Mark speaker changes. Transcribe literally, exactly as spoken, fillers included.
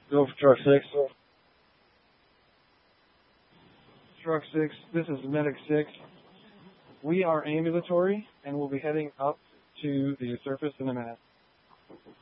Speaker 1: Go for truck six.
Speaker 2: Truck six, this is Medic six. We are ambulatory, and we'll be heading up to the surface in a minute.